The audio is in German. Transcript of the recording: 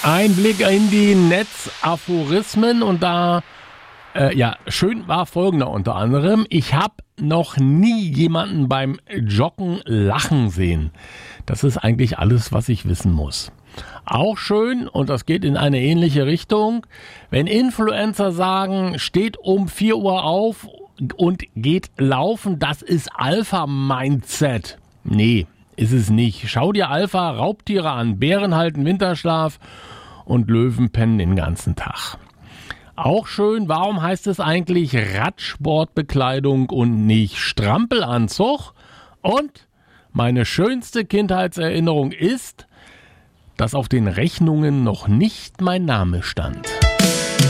Ein Blick in die Netzaphorismen und da, schön war folgender unter anderem. Ich habe noch nie jemanden beim Joggen lachen sehen. Das ist eigentlich alles, was ich wissen muss. Auch schön, und das geht in eine ähnliche Richtung, wenn Influencer sagen, steht um 4 Uhr auf und geht laufen, das ist Alpha-Mindset. Nee, ist es nicht. Schau dir Alpha-Raubtiere an. Bären halten Winterschlaf und Löwen pennen den ganzen Tag. Auch schön, warum heißt es eigentlich Radsportbekleidung und nicht Strampelanzug? Und meine schönste Kindheitserinnerung ist, dass auf den Rechnungen noch nicht mein Name stand.